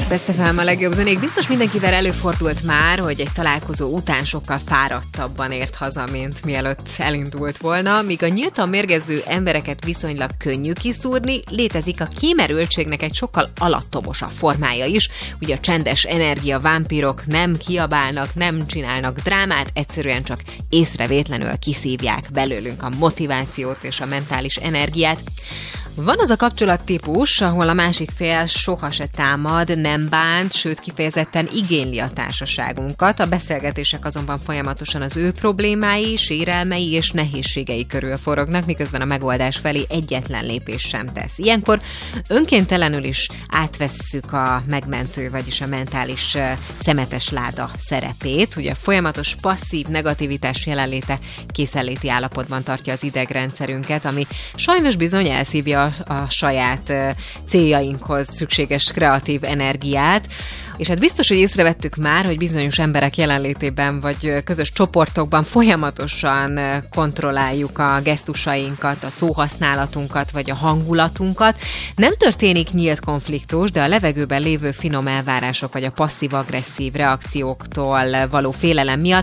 Best FM a legjobb zenék. Biztos mindenkivel előfordult már, hogy egy találkozó után sokkal fáradtabban ért haza, mint mielőtt elindult volna. Míg a nyíltan mérgező embereket viszonylag könnyű kiszúrni, létezik a kimerültségnek egy sokkal alattomosabb formája is. Ugye a csendes energiavámpírok nem kiabálnak, nem csinálnak drámát, egyszerűen csak észrevétlenül kiszívják belőlünk a motivációt és a mentális energiát. Van az a kapcsolattípus, ahol a másik fél soha se támad, nem bánt, sőt kifejezetten igényli a társaságunkat. A beszélgetések azonban folyamatosan az ő problémái, sérelmei és nehézségei körül forognak, miközben a megoldás felé egyetlen lépés sem tesz. Ilyenkor önkéntelenül is átvesszük a megmentő, vagyis a mentális szemetes láda szerepét. Ugye a folyamatos passzív negativitás jelenléte készenléti állapotban tartja az idegrendszerünket, ami sajnos bizony elszívja a saját céljainkhoz szükséges kreatív energiát, és hát biztos, hogy észrevettük már, hogy bizonyos emberek jelenlétében vagy közös csoportokban folyamatosan kontrolláljuk a gesztusainkat, a szóhasználatunkat vagy a hangulatunkat. Nem történik nyílt konfliktus, de a levegőben lévő finom elvárások vagy a passzív-agresszív reakcióktól való félelem miatt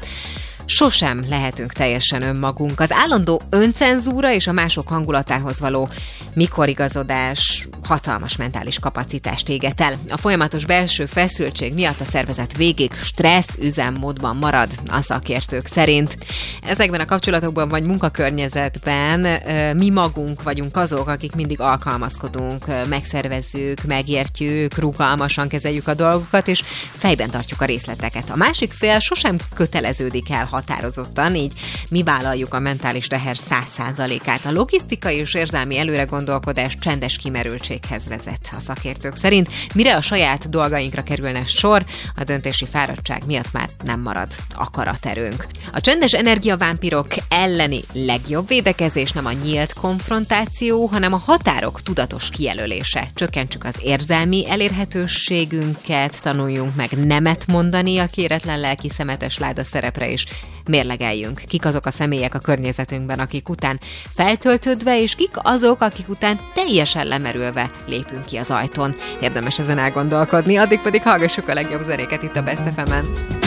sosem lehetünk teljesen önmagunk. Az állandó öncenzúra és a mások hangulatához való mikorigazodás hatalmas mentális kapacitást éget el. A folyamatos belső feszültség miatt a szervezet végig stressz üzemmódban marad a szakértők szerint. Ezekben a kapcsolatokban vagy munkakörnyezetben mi magunk vagyunk azok, akik mindig alkalmazkodunk, megszervezzük, megértjük, rugalmasan kezeljük a dolgokat, és fejben tartjuk a részleteket. A másik fél sosem köteleződik el határozottan, így mi vállaljuk a mentális teher 100%-át. A logisztikai és érzelmi előregondolkodás csendes kimerültséghez vezet a szakértők szerint. Mire a saját dolgainkra kerülne sor, a döntési fáradtság miatt már nem marad akaraterőnk. A csendes energiavámpírok elleni legjobb védekezés nem a nyílt konfrontáció, hanem a határok tudatos kijelölése. Csökkentsük az érzelmi elérhetőségünket, tanuljunk meg nemet mondani a kéretlen lelki szemetes láda szerepre is. Mérlegeljünk, kik azok a személyek a környezetünkben, akik után feltöltődve, és kik azok, akik után teljesen lemerülve lépünk ki az ajtón. Érdemes ezen elgondolkodni, addig pedig hallgassuk a legjobb zenéket itt a Best FM-en.